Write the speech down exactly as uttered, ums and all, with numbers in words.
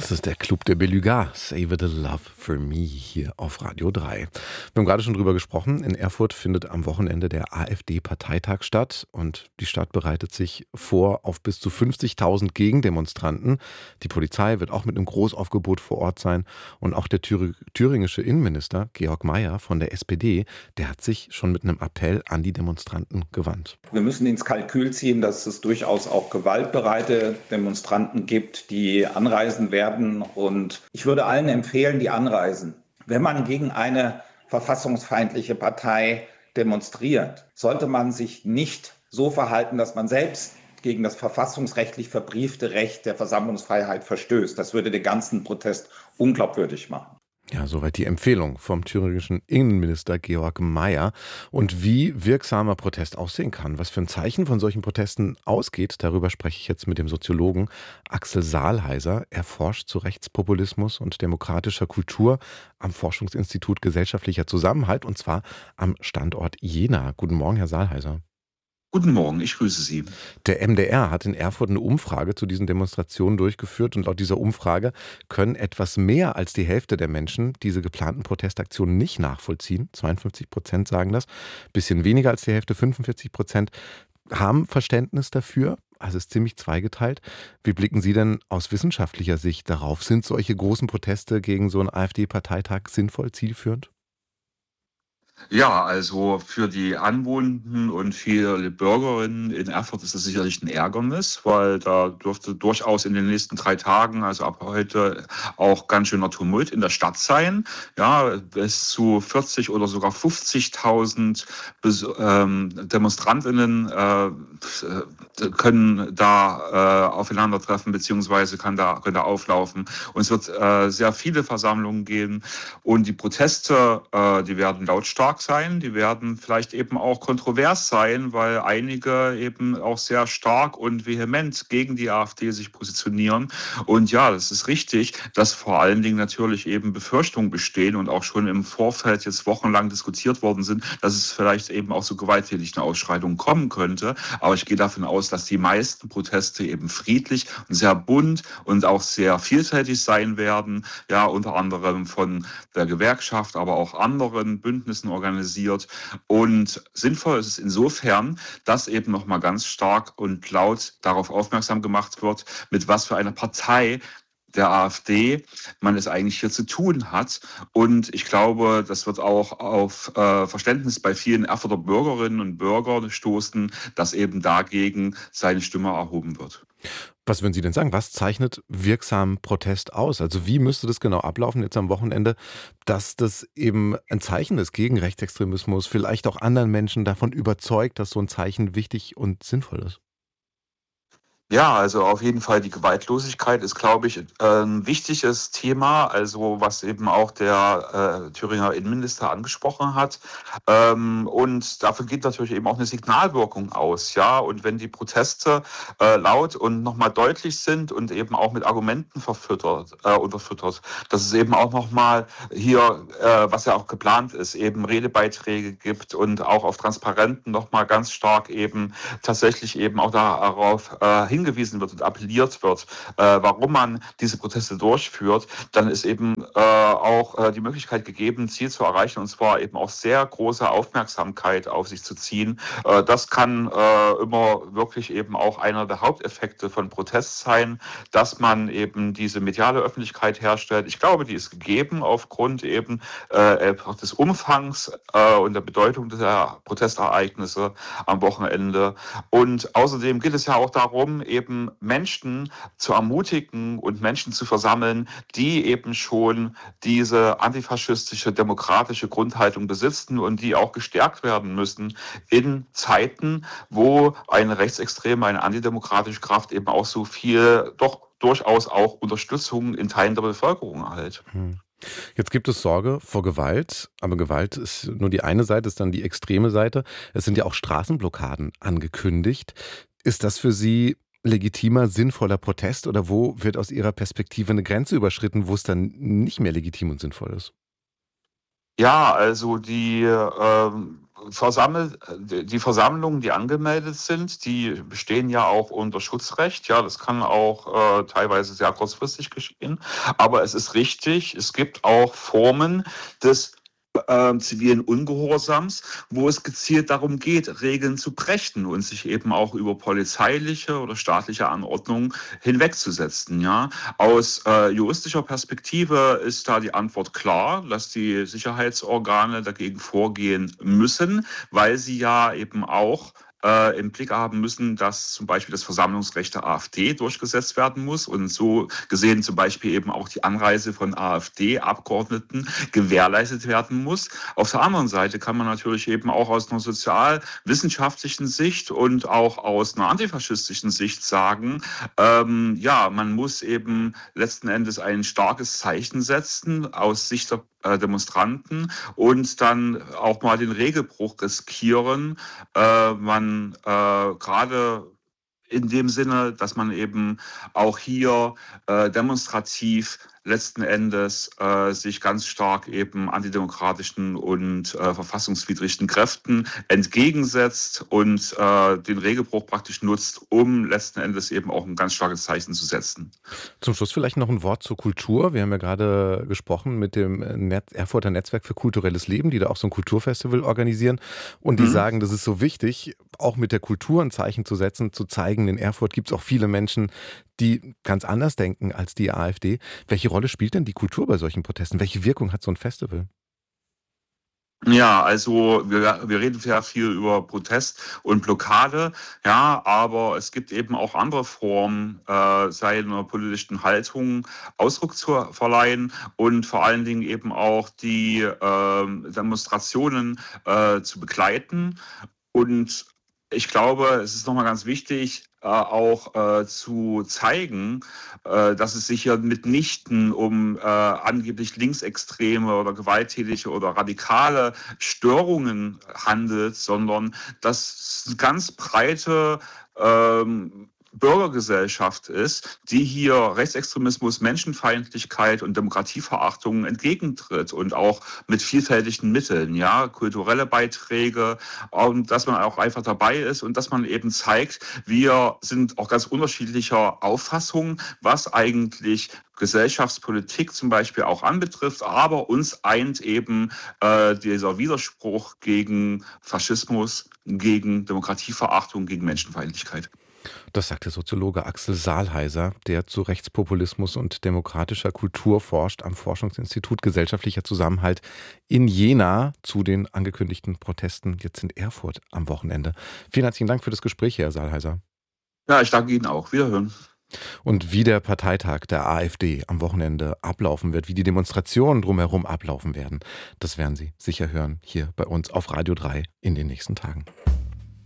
Das ist der Club der Beluga, Save the Love for Me hier auf Radio drei. Wir haben gerade schon drüber gesprochen, in Erfurt findet am Wochenende der AfD-Parteitag statt und die Stadt bereitet sich vor auf bis zu fünfzigtausend Gegendemonstranten. Die Polizei wird auch mit einem Großaufgebot vor Ort sein und auch der Thür- thüringische Innenminister Georg Mayer von der S P D, der hat sich schon mit einem Appell an die Demonstranten gewandt. Wir müssen ins Kalkül ziehen, dass es durchaus auch gewaltbereite Demonstranten gibt, die anreisen werden. Und ich würde allen empfehlen, die anreisen. Wenn man gegen eine verfassungsfeindliche Partei demonstriert, sollte man sich nicht so verhalten, dass man selbst gegen das verfassungsrechtlich verbriefte Recht der Versammlungsfreiheit verstößt. Das würde den ganzen Protest unglaubwürdig machen. Ja, soweit die Empfehlung vom thüringischen Innenminister Georg Mayer. Und wie wirksamer Protest aussehen kann, was für ein Zeichen von solchen Protesten ausgeht, darüber spreche ich jetzt mit dem Soziologen Axel Saalheiser. Er forscht zu Rechtspopulismus und demokratischer Kultur am Forschungsinstitut Gesellschaftlicher Zusammenhalt und zwar am Standort Jena. Guten Morgen, Herr Saalheiser. Guten Morgen, ich grüße Sie. Der M D R hat in Erfurt eine Umfrage zu diesen Demonstrationen durchgeführt und laut dieser Umfrage können etwas mehr als die Hälfte der Menschen diese geplanten Protestaktionen nicht nachvollziehen. zweiundfünfzig Prozent sagen das. Bisschen weniger als die Hälfte, fünfundvierzig Prozent haben Verständnis dafür. Also es ist ziemlich zweigeteilt. Wie blicken Sie denn aus wissenschaftlicher Sicht darauf? Sind solche großen Proteste gegen so einen AfD-Parteitag sinnvoll, zielführend? Ja, also für die Anwohnenden und viele Bürgerinnen in Erfurt ist das sicherlich ein Ärgernis, weil da dürfte durchaus in den nächsten drei Tagen, also ab heute, auch ganz schöner Tumult in der Stadt sein. Ja, bis zu vierzig oder sogar fünfzigtausend Bes- ähm, Demonstrantinnen äh, können da äh, aufeinandertreffen, beziehungsweise kann da, können da auflaufen. Und es wird äh, sehr viele Versammlungen geben. Und die Proteste, äh, die werden lautstark sein, die werden vielleicht eben auch kontrovers sein, weil einige eben auch sehr stark und vehement gegen die AfD sich positionieren. Und ja, das ist richtig, dass vor allen Dingen natürlich eben Befürchtungen bestehen und auch schon im Vorfeld jetzt wochenlang diskutiert worden sind, dass es vielleicht eben auch zu gewalttätigen Ausschreitungen kommen könnte. Aber ich gehe davon aus, dass die meisten Proteste eben friedlich und sehr bunt und auch sehr vielseitig sein werden. Ja, unter anderem von der Gewerkschaft, aber auch anderen Bündnissen organisiert. Und sinnvoll ist es insofern, dass eben nochmal ganz stark und laut darauf aufmerksam gemacht wird, mit was für einer Partei der AfD man es eigentlich hier zu tun hat. Und ich glaube, das wird auch auf äh, Verständnis bei vielen Erfurter Bürgerinnen und Bürgern stoßen, dass eben dagegen seine Stimme erhoben wird. Was würden Sie denn sagen? Was zeichnet wirksamen Protest aus? Also wie müsste das genau ablaufen jetzt am Wochenende, dass das eben ein Zeichen ist gegen Rechtsextremismus, vielleicht auch anderen Menschen davon überzeugt, dass so ein Zeichen wichtig und sinnvoll ist? Ja, also auf jeden Fall die Gewaltlosigkeit ist, glaube ich, ein wichtiges Thema, also was eben auch der äh, Thüringer Innenminister angesprochen hat. Ähm, und davon geht natürlich eben auch eine Signalwirkung aus, ja. Und wenn die Proteste äh, laut und nochmal deutlich sind und eben auch mit Argumenten verfüttert, äh, unterfüttert, dass es eben auch nochmal hier, äh, was ja auch geplant ist, eben Redebeiträge gibt und auch auf Transparenten nochmal ganz stark eben tatsächlich eben auch darauf äh, hingewiesen wird und appelliert wird, äh, warum man diese Proteste durchführt, dann ist eben äh, auch äh, die Möglichkeit gegeben, ein Ziel zu erreichen, und zwar eben auch sehr große Aufmerksamkeit auf sich zu ziehen. Äh, das kann äh, immer wirklich eben auch einer der Haupteffekte von Protest sein, dass man eben diese mediale Öffentlichkeit herstellt. Ich glaube, die ist gegeben aufgrund eben äh, des Umfangs äh, und der Bedeutung der Protestereignisse am Wochenende. Und außerdem geht es ja auch darum, eben Menschen zu ermutigen und Menschen zu versammeln, die eben schon diese antifaschistische, demokratische Grundhaltung besitzen und die auch gestärkt werden müssen in Zeiten, wo eine rechtsextreme, eine antidemokratische Kraft eben auch so viel, doch durchaus auch Unterstützung in Teilen der Bevölkerung erhält. Hm. Jetzt gibt es Sorge vor Gewalt, aber Gewalt ist nur die eine Seite, ist dann die extreme Seite. Es sind ja auch Straßenblockaden angekündigt. Ist das für Sie legitimer, sinnvoller Protest oder wo wird aus Ihrer Perspektive eine Grenze überschritten, wo es dann nicht mehr legitim und sinnvoll ist? Ja, also die ähm, versammelt, die Versammlungen, die angemeldet sind, die stehen ja auch unter Schutzrecht. Ja, das kann auch äh, teilweise sehr kurzfristig geschehen. Aber es ist richtig, es gibt auch Formen des äh, zivilen Ungehorsams, wo es gezielt darum geht, Regeln zu brechen und sich eben auch über polizeiliche oder staatliche Anordnungen hinwegzusetzen. Ja. Aus äh, juristischer Perspektive ist da die Antwort klar, dass die Sicherheitsorgane dagegen vorgehen müssen, weil sie ja eben auch äh, im Blick haben müssen, dass zum Beispiel das Versammlungsrecht der AfD durchgesetzt werden muss und so gesehen zum Beispiel eben auch die Anreise von AfD-Abgeordneten gewährleistet werden muss. Auf der anderen Seite kann man natürlich eben auch aus einer sozialwissenschaftlichen Sicht und auch aus einer antifaschistischen Sicht sagen, ähm, ja, man muss eben letzten Endes ein starkes Zeichen setzen aus Sicht der äh, Demonstranten und dann auch mal den Regelbruch riskieren. Äh, man äh, gerade in dem Sinne, dass man eben auch hier äh, demonstrativ letzten Endes äh, sich ganz stark eben antidemokratischen und äh, verfassungswidrigen Kräften entgegensetzt und äh, den Regelbruch praktisch nutzt, um letzten Endes eben auch ein ganz starkes Zeichen zu setzen. Zum Schluss vielleicht noch ein Wort zur Kultur. Wir haben ja gerade gesprochen mit dem Netz, Erfurter Netzwerk für kulturelles Leben, die da auch so ein Kulturfestival organisieren. Und die Mhm. sagen, das ist so wichtig, auch mit der Kultur ein Zeichen zu setzen, zu zeigen, in Erfurt gibt es auch viele Menschen, die ganz anders denken als die AfD. Welche Rolle spielt denn die Kultur bei solchen Protesten? Welche Wirkung hat so ein Festival? Ja, also wir, wir reden sehr viel über Protest und Blockade, ja, aber es gibt eben auch andere Formen, äh, seiner politischen Haltung Ausdruck zu verleihen und vor allen Dingen eben auch die ähm, Demonstrationen äh, zu begleiten. Und ich glaube, es ist nochmal ganz wichtig, äh, auch äh, zu zeigen, äh, dass es sich hier mitnichten um äh, angeblich linksextreme oder gewalttätige oder radikale Störungen handelt, sondern dass es eine ganz breite ähm, Bürgergesellschaft ist, die hier Rechtsextremismus, Menschenfeindlichkeit und Demokratieverachtung entgegentritt und auch mit vielfältigen Mitteln, ja, kulturelle Beiträge, und dass man auch einfach dabei ist und dass man eben zeigt, wir sind auch ganz unterschiedlicher Auffassung, was eigentlich Gesellschaftspolitik zum Beispiel auch anbetrifft, aber uns eint eben äh, dieser Widerspruch gegen Faschismus, gegen Demokratieverachtung, gegen Menschenfeindlichkeit. Das sagt der Soziologe Axel Saalheiser, der zu Rechtspopulismus und demokratischer Kultur forscht am Forschungsinstitut Gesellschaftlicher Zusammenhalt in Jena zu den angekündigten Protesten jetzt in Erfurt am Wochenende. Vielen herzlichen Dank für das Gespräch, Herr Saalheiser. Ja, ich danke Ihnen auch. Wiederhören. Und wie der Parteitag der AfD am Wochenende ablaufen wird, wie die Demonstrationen drumherum ablaufen werden, das werden Sie sicher hören hier bei uns auf Radio drei in den nächsten Tagen.